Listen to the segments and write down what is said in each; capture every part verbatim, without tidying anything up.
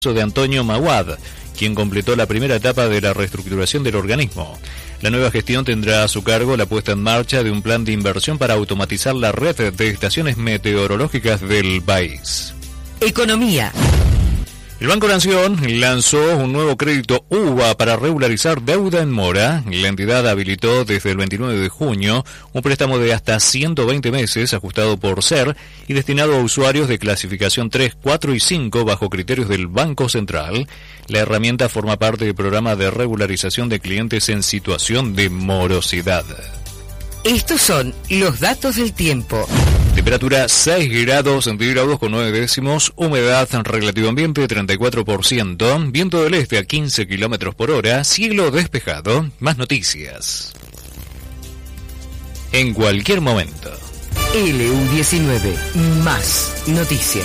de Antonio Maguad, quien completó la primera etapa de la reestructuración del organismo. La nueva gestión tendrá a su cargo la puesta en marcha de un plan de inversión para automatizar la red de estaciones meteorológicas del país. Economía. El Banco Nación lanzó un nuevo crédito U V A para regularizar deuda en mora. La entidad habilitó desde el veintinueve de junio un préstamo de hasta ciento veinte meses ajustado por S E R y destinado a usuarios de clasificación tres, cuatro y cinco bajo criterios del Banco Central. La herramienta forma parte del programa de regularización de clientes en situación de morosidad. Estos son los datos del tiempo. Temperatura seis grados centígrados con nueve décimos, humedad relativo ambiente treinta y cuatro por ciento, viento del este a quince kilómetros por hora, cielo despejado. Más noticias en cualquier momento. L U diecinueve, más noticias.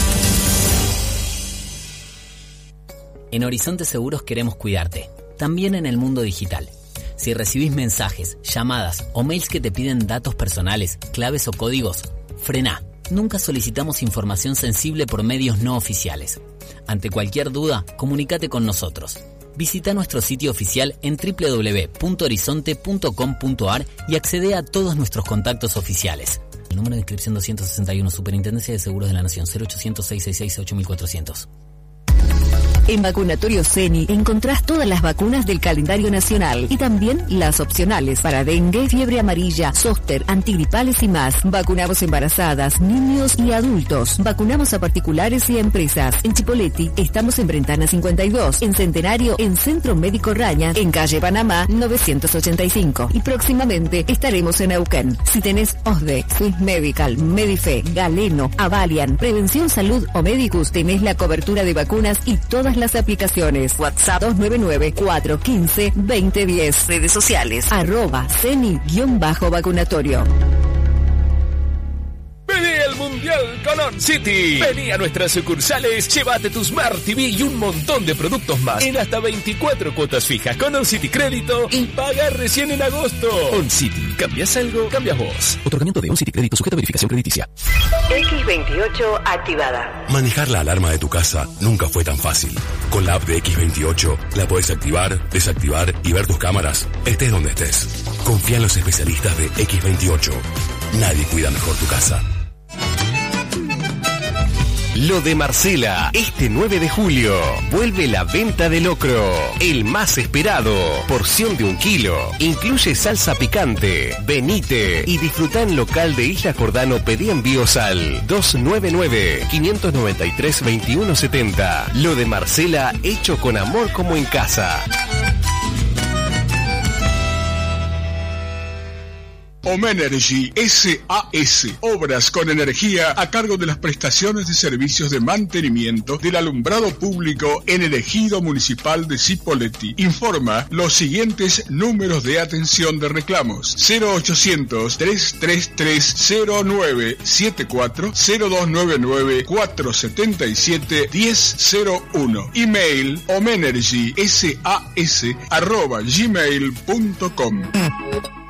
En Horizonte Seguros queremos cuidarte, también en el mundo digital. Si recibís mensajes, llamadas o mails que te piden datos personales, claves o códigos, frená. Nunca solicitamos información sensible por medios no oficiales. Ante cualquier duda, comunícate con nosotros. Visita nuestro sitio oficial en doble u doble u doble u punto horizonte punto com punto a r y accede a todos nuestros contactos oficiales. El número de inscripción doscientos sesenta y uno, Superintendencia de Seguros de la Nación, cero ochocientos, seiscientos sesenta y seis, ocho mil cuatrocientos. En Vacunatorio Ceni encontrás todas las vacunas del calendario nacional y también las opcionales para dengue, fiebre amarilla, zóster, antigripales y más. Vacunamos embarazadas, niños y adultos. Vacunamos a particulares y a empresas. En Chipoleti estamos en Brentana cincuenta y dos, en Centenario, en Centro Médico Raña, en Calle Panamá novecientos ochenta y cinco y próximamente estaremos en Neuquén. Si tenés O S D E, Swiss Medical, Medife, Galeno, Avalian, Prevención Salud o Medicus, tenés la cobertura de vacunas y todas las aplicaciones. WhatsApp dos nueve nueve, cuatro uno cinco, dos cero uno cero. Redes sociales arroba ceni-vacunatorio. Vení al Mundial con On City. Vení a nuestras sucursales, llévate tu Smart T V y un montón de productos más en hasta veinticuatro cuotas fijas con On City Crédito y paga recién en agosto. On City, ¿cambias algo? Cambias vos. Otorgamiento de On City Crédito sujeto a verificación crediticia. X veintiocho activada. Manejar la alarma de tu casa nunca fue tan fácil. Con la app de X veintiocho la podés activar, desactivar y ver tus cámaras, estés donde estés. Confía en los especialistas de X veintiocho. Nadie cuida mejor tu casa. Lo de Marcela, este nueve de julio, vuelve la venta de locro, el más esperado, porción de un kilo, incluye salsa picante, venite y disfruta en local de Isla Jordano, pedí envíos al dos nueve nueve, cinco nueve tres, dos uno siete cero. Lo de Marcela, hecho con amor como en casa. Omenergy S A S, obras con energía a cargo de las prestaciones de servicios de mantenimiento del alumbrado público en el ejido municipal de Cipolletti. Informa los siguientes números de atención de reclamos: cero ochocientos, trescientos treinta y tres, cero nueve siete cuatro, cero dos nueve nueve, cuatro siete siete, uno cero cero uno. Email omenergysas arroba gmail punto com.